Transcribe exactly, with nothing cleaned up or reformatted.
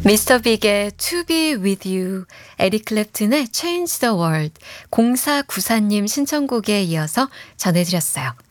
미스터 빅의 To Be With You, 에릭 클랩튼의 Change the World, 공사구사 님 신청곡에 이어서 전해드렸어요.